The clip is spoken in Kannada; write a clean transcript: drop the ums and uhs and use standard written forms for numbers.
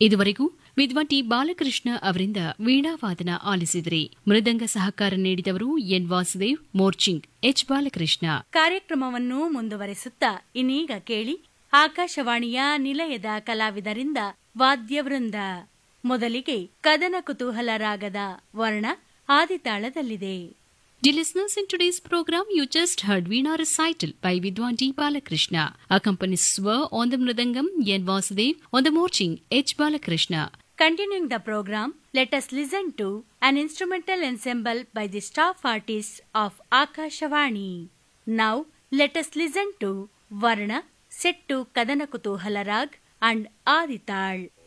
ಇದುವರೆಗೂ ವಿದ್ವಾನ್ ಟಿ ಬಾಲಕೃಷ್ಣ ಅವರಿಂದ ವೀಣಾವಾದನ ಆಲಿಸಿದ್ರಿ. ಮೃದಂಗ ಸಹಕಾರ ನೀಡಿದವರು ಎನ್ ವಾಸುದೇವ್, ಮೋರ್ಚಿಂಗ್ ಎಚ್ ಬಾಲಕೃಷ್ಣ. ಕಾರ್ಯಕ್ರಮವನ್ನು ಮುಂದುವರೆಸುತ್ತಾ ಇನ್ನೀಗ ಕೇಳಿ ಆಕಾಶವಾಣಿಯ ನಿಲಯದ ಕಲಾವಿದರಿಂದ ವಾದ್ಯವೃಂದ. ಮೊದಲಿಗೆ ಕದನ ಕುತೂಹಲ ರಾಗದ ವರ್ಣ ಆದಿತಾಳದಲ್ಲಿದೆ. Dear listeners, in today's program, you just heard Veena recital by Vidwan D. Balakrishna. Accompanists were on the Mridangam, N. Vasudev, on the Morching, H. Balakrishna. Continuing the program, let us listen to an instrumental ensemble by the staff artists of Akashavani. Now, let us listen to Varna, set to Kadana Kutuhala Rag and Adital.